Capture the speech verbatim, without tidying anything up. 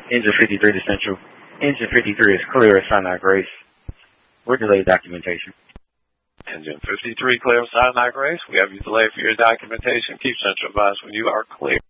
Engine fifty-three to Central. Engine fifty-three is clear of Sinai Grace. We're delayed documentation. Engine fifty-three clear of Sinai Grace. We have you delayed for your documentation. Keep Central advised when you are clear.